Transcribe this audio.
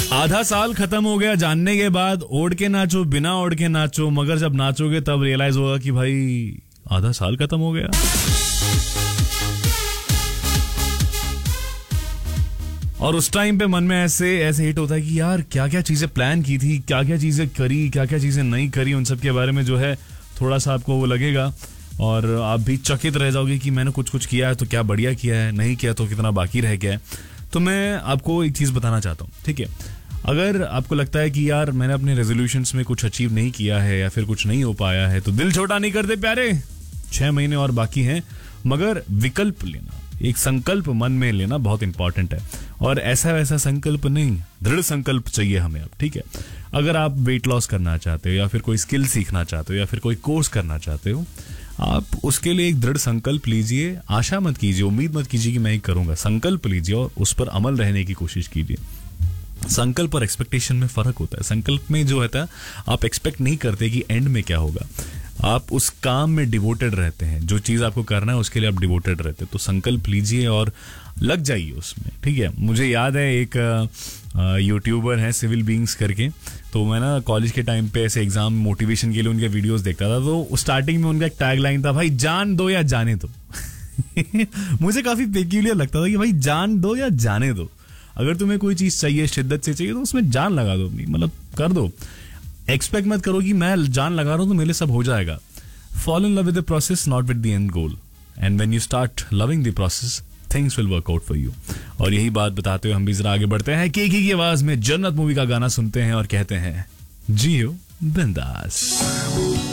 आधा साल खत्म हो गया जानने के बाद, ओढ़ के नाचो बिना ओढ़ के नाचो, मगर जब नाचोगे तब रियलाइज होगा कि भाई आधा साल खत्म हो गया। और उस टाइम पे मन में ऐसे हिट होता है कि यार क्या क्या चीजें प्लान की थी, क्या क्या चीजें करी, क्या क्या चीजें नहीं करी, उन सब के बारे में जो है थोड़ा सा आपको वो लगेगा और आप भी चकित रह जाओगे कि मैंने कुछ कुछ किया है तो क्या बढ़िया किया है, नहीं किया तो कितना बाकी रह गया है। तो मैं आपको एक चीज बताना चाहता हूँ, ठीक है। अगर आपको लगता है कि यार मैंने अपने रेजोल्यूशंस में कुछ अचीव नहीं किया है या फिर कुछ नहीं हो पाया है, तो दिल छोटा नहीं करते प्यारे, 6 महीने और बाकी हैं। मगर विकल्प लेना, एक संकल्प मन में लेना बहुत इंपॉर्टेंट है। और ऐसा वैसा संकल्प नहीं, दृढ़ संकल्प चाहिए हमें अब, ठीक है। अगर आप वेट लॉस करना चाहते हो या फिर कोई स्किल सीखना चाहते हो या फिर कोई कोर्स करना चाहते हो, आप उसके लिए एक दृढ़ संकल्प लीजिए। आशा मत कीजिए, उम्मीद मत कीजिए कि मैं ही करूंगा। संकल्प लीजिए और उस पर अमल रहने की कोशिश कीजिए। संकल्प और एक्सपेक्टेशन में फर्क होता है। संकल्प में जो होता है आप एक्सपेक्ट नहीं करते कि एंड में क्या होगा, आप उस काम में डिवोटेड रहते हैं, जो चीज आपको करना है उसके लिए आप डिवोटेड रहते हैं। तो संकल्प लीजिए और लग जाइए उसमें, ठीक है। मुझे याद है एक यूट्यूबर है सिविल बींग्स करके, तो मैं ना कॉलेज के टाइम पे ऐसे एग्जाम मोटिवेशन के लिए उनके वीडियोस देखता था। तो स्टार्टिंग में उनका एक टैग लाइन था, भाई जान दो या जाने दो। मुझे काफी पेक्यूलियर लगता था कि भाई जान दो या जाने दो। अगर तुम्हें कोई चीज चाहिए, शिद्दत से चाहिए, तो उसमें जान लगा दो अपनी, मतलब कर दो। एक्सपेक्ट मत करो कि मैं जान लगा रहा हूं तो मेरे सब हो जाएगा। Fall in love with the process, not with the end goal, and when you start loving the process things will work out for you. और यही बात बताते हुए हम भी जरा आगे बढ़ते हैं। केकी की आवाज में जन्नत मूवी का गाना सुनते हैं और कहते हैं जियो बिंदास।